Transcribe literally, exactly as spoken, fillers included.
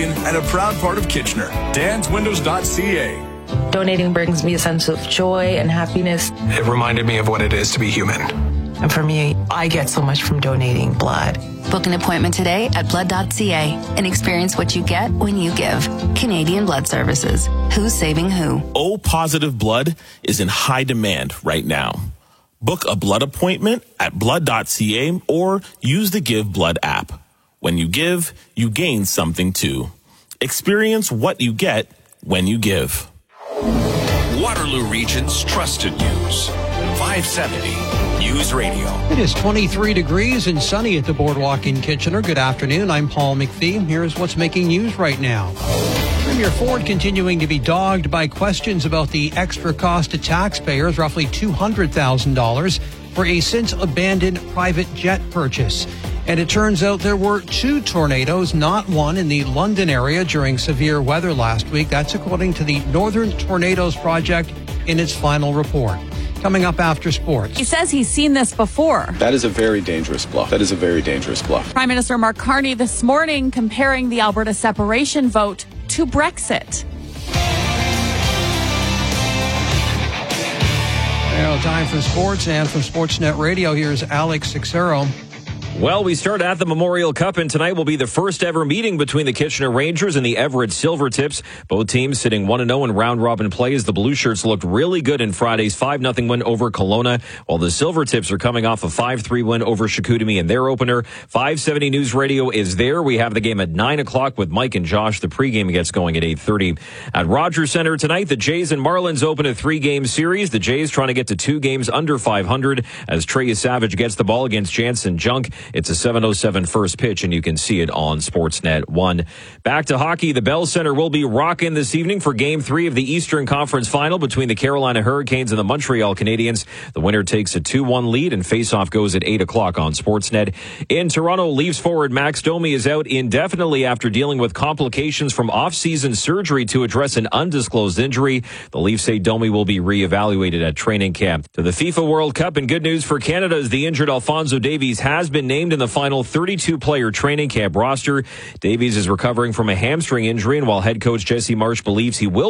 and a proud part of Kitchener. Dans Windows dot C A. Donating brings me a sense of joy and happiness. It reminded me of what it is to be human. And for me, I get so much from donating blood. Book an appointment today at blood dot C A and experience what you get when you give. Canadian Blood Services. Who's saving who? O-positive blood is in high demand right now. Book a blood appointment at blood dot C A or use the Give Blood app. When you give, you gain something too. Experience what you get when you give. Waterloo Region's trusted news. five seventy News Radio. It is twenty-three degrees and sunny at the Boardwalk in Kitchener. Good afternoon. I'm Paul McPhee. Here's what's making news right now. Premier Ford continuing to be dogged by questions about the extra cost to taxpayers, roughly two hundred thousand dollars, for a since-abandoned private jet purchase. And it turns out there were two tornadoes, not one, in the London area during severe weather last week. That's according to the Northern Tornadoes Project in its final report. Coming up after sports. He says he's seen this before. That is a very dangerous bluff. That is a very dangerous bluff. Prime Minister Mark Carney this morning comparing the Alberta separation vote to Brexit. Now, time for sports, and from Sportsnet Radio, here's Alex Sixero. Well, we start at the Memorial Cup, and tonight will be the first ever meeting between the Kitchener Rangers and the Everett Silvertips. Both teams sitting one and oh in round-robin play as the Blue Shirts looked really good in Friday's five nothing win over Kelowna, while the Silvertips are coming off a five three win over Chicoutimi in their opener. five seventy News Radio is there. We have the game at nine o'clock with Mike and Josh. The pregame gets going at eight thirty. At Rogers Centre tonight, the Jays and Marlins open a three-game series. The Jays trying to get to two games under five hundred as Trey Savage gets the ball against Jansen Junk. It's a seven oh seven first pitch, and you can see it on Sportsnet one. Back to hockey, the Bell Center will be rocking this evening for Game three of the Eastern Conference Final between the Carolina Hurricanes and the Montreal Canadiens. The winner takes a two one lead, and face-off goes at eight o'clock on Sportsnet. In Toronto, Leafs forward Max Domi is out indefinitely after dealing with complications from off-season surgery to address an undisclosed injury. The Leafs say Domi will be reevaluated at training camp. To the FIFA World Cup, and good news for Canada as the injured Alphonso Davies has been named in the final thirty-two player training camp roster. Davies is recovering from a hamstring injury, and while head coach Jesse Marsh believes he will